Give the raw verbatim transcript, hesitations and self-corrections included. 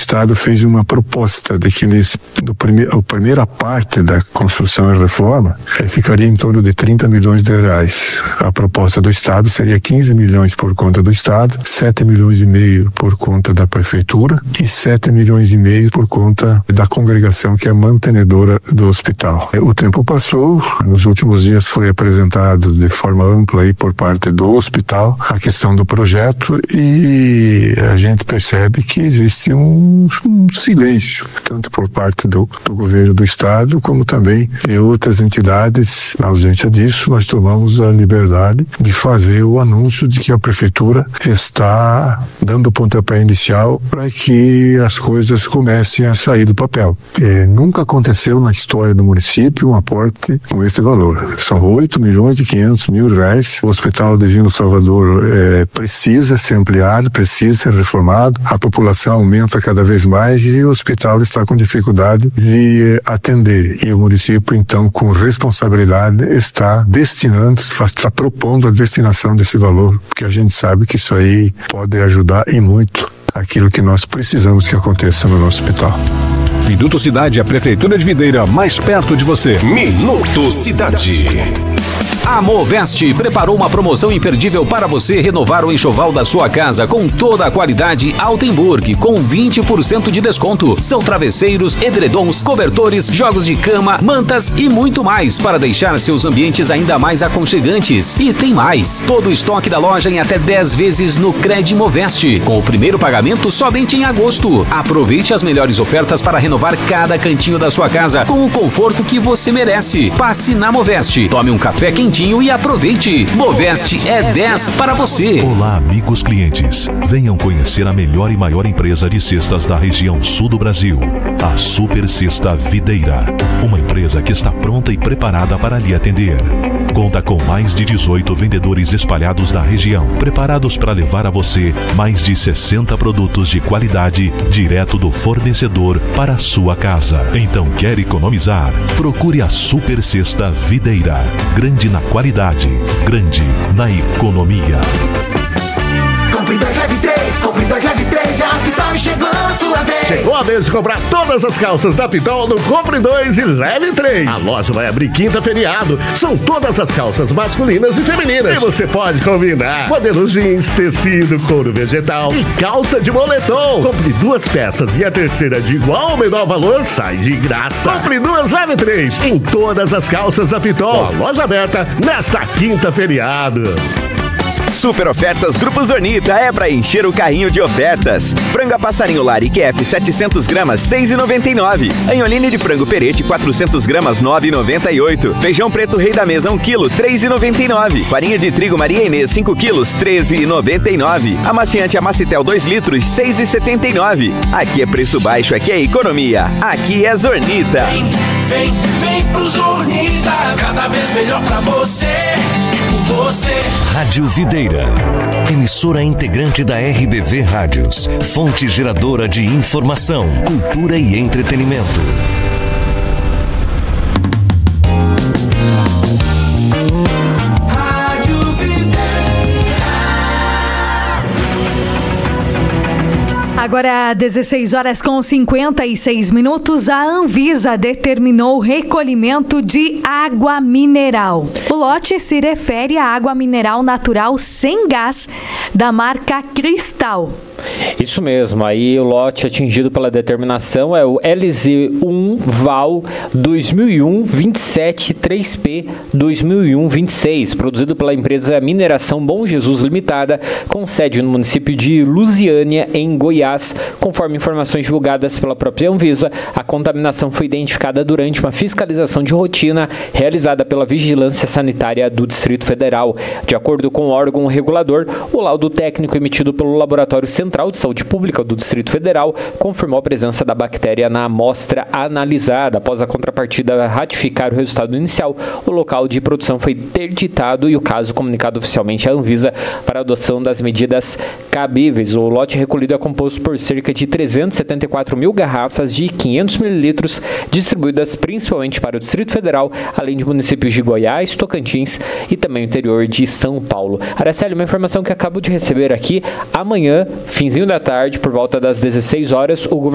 Estado fez uma proposta de que nesse, do prime, a primeira parte da construção e reforma eh, ficaria em torno de trinta milhões de reais. A proposta do Estado seria quinze milhões por conta do Estado, sete milhões e meio por conta da Prefeitura e sete milhões e meio por conta da congregação que é mantenedora do hospital. O tempo passou, nos últimos dias foi apresentado de forma ampla aí por parte do hospital a questão do projeto e a gente percebe que existe um, um silêncio, tanto por parte do, do governo do Estado como também de outras entidades. Na ausência disso, nós tomamos a liberdade de fazer o anúncio de que a Prefeitura está dando o pontapé inicial para que as coisas comecem a sair do papel. É, nunca aconteceu na história do município um aporte com esse valor. São oito milhões e quinhentos mil reais. O Hospital Divino Salvador é, precisa ser ampliado, precisa ser reformado. A população aumenta cada vez mais e o hospital está com dificuldade de atender. E o município, então, com responsabilidade, está destinando, está propondo a destinação desse valor, porque a gente sabe que isso aí pode ajudar e muito aquilo que nós precisamos que aconteça no nosso hospital. Minuto Cidade, a Prefeitura de Videira, mais perto de você. Minuto Cidade. A Moveste preparou uma promoção imperdível para você renovar o enxoval da sua casa com toda a qualidade Altenburg, com vinte por cento de desconto. São travesseiros, edredons, cobertores, jogos de cama, mantas e muito mais para deixar seus ambientes ainda mais aconchegantes. E tem mais, todo o estoque da loja em até dez vezes no Cred Moveste, com o primeiro pagamento somente em agosto. Aproveite as melhores ofertas para renovar cada cantinho da sua casa com o conforto que você merece. Passe na Moveste, tome um café quentinho e aproveite. Moveste é dez para você. Olá, amigos clientes. Venham conhecer a melhor e maior empresa de cestas da região sul do Brasil, a Super Cesta Videira. Uma empresa que está pronta e preparada para lhe atender. Conta com mais de dezoito vendedores espalhados na região, preparados para levar a você mais de sessenta produtos de qualidade direto do fornecedor para a sua casa. Então, quer economizar? Procure a Super Cesta Videira. Grande na qualidade, grande na economia. Compre dois, leve três, compre dois, leve três, é a Pitol e chegou a sua vez. Chegou a vez de comprar todas as calças da Pitol no Compre dois e Leve três. A loja vai abrir quinta feriado. São todas as calças masculinas e femininas. E você pode combinar modelos jeans, tecido, couro vegetal e calça de moletom. Compre duas peças e a terceira de igual ou menor valor sai de graça. Compre duas, leve três em todas as calças da Pitol. A loja aberta nesta quinta feriado. Super ofertas Grupo Zornita é para encher o carrinho de ofertas. Franga passarinho Lari Q F setecentos gramas, seis reais e noventa e nove centavos. Anholine de frango Perete quatrocentos gramas, nove reais e noventa e oito centavos. Feijão preto Rei da Mesa um quilo, três reais e noventa e nove centavos. Farinha de trigo Maria Inês cinco quilos, treze reais e noventa e nove centavos. Amaciante Amacitel dois litros, seis reais e setenta e nove centavos. Aqui é preço baixo, aqui é economia. Aqui é Zornita. Vem, vem, vem pro Zornita, cada vez melhor pra você. Você. Rádio Videira, emissora integrante da R B V Rádios, fonte geradora de informação, cultura e entretenimento. Rádio Videira. Agora, dezesseis horas com cinquenta e seis minutos, a Anvisa determinou o recolhimento de água mineral. O lote se refere à água mineral natural sem gás da marca Cristal. Isso mesmo, aí o lote atingido pela determinação é o L Z um Val dois mil e um vinte e sete três P dois mil e um vinte e seis, produzido pela empresa Mineração Bom Jesus Limitada, com sede no município de Lusiânia, em Goiás. Conforme informações divulgadas pela própria Anvisa, a contaminação foi identificada durante uma fiscalização de rotina realizada pela Vigilância Sanitária do Distrito Federal. De acordo com o órgão regulador, o laudo técnico emitido pelo Laboratório Central de Saúde Pública do Distrito Federal confirmou a presença da bactéria na amostra analisada. Após a contrapartida ratificar o resultado inicial, o local de produção foi interditado e o caso comunicado oficialmente à Anvisa para a adoção das medidas cabíveis. O lote recolhido é composto por cerca de trezentos e setenta e quatro mil garrafas de quinhentos mililitros, distribuídas principalmente para o Distrito Federal, além de municípios de Goiás, Tocantins e também o interior de São Paulo. Araceli, uma informação que acabo de receber aqui: amanhã, finzinho da tarde, por volta das dezesseis horas, o governador